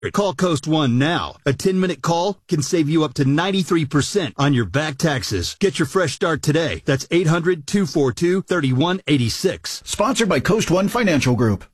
Call Coast One now. A 10-minute call can save you up to 93% on your back taxes. Get your fresh start today. That's 800-242-3186. Sponsored by Coast One Financial Group.